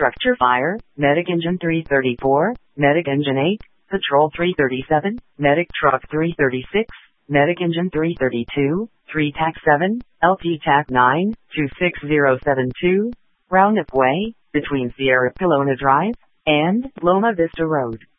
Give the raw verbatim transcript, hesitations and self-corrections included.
Structure Fire, Medic Engine three thirty-four, Medic Engine eight, Patrol three thirty-seven, Medic Truck three thirty-six, Medic Engine three thirty-two, three TAC seven, L T TAC nine, two six zero seven two, Roundup Way, between Sierra Pelona Drive and Loma Vista Road.